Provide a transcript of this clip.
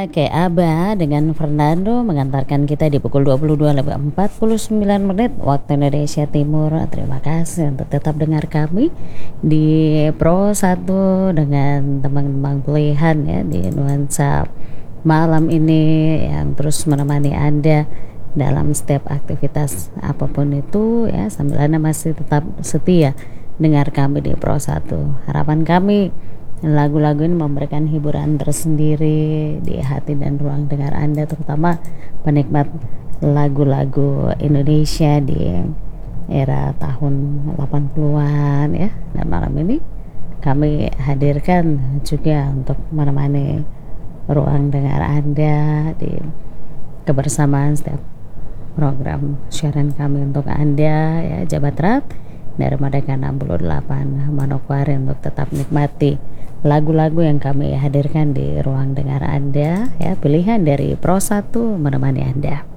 Oke, Aba dengan Fernando mengantarkan kita di pukul 22.49 waktu Indonesia Timur. Terima kasih untuk tetap dengar kami di Pro 1 dengan teman-teman pilihan ya di nuansa malam ini yang terus menemani Anda dalam setiap aktivitas apapun itu ya, sambil Anda masih tetap setia dengar kami di Pro 1. Harapan kami lagu-lagu ini memberikan hiburan tersendiri di hati dan ruang dengar Anda, terutama penikmat lagu-lagu Indonesia di era tahun 80-an ya. Dan malam ini kami hadirkan juga untuk menemani ruang dengar Anda di kebersamaan setiap program siaran kami untuk Anda ya, Jabat Rat dari Merdeka 68 Manokwari, untuk tetap nikmati lagu-lagu yang kami hadirkan di ruang dengar Anda ya, pilihan dari Pro 1 menemani Anda.